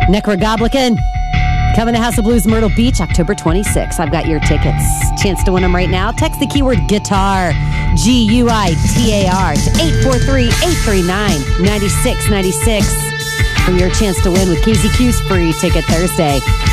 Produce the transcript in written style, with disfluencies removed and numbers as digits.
Necrogoblican. Coming to House of Blues Myrtle Beach, October 26th. I've got your tickets. Chance to win them right now. Text the keyword guitar, GUITAR, to 843-839-9696 for your chance to win with KZQ's free ticket Thursday.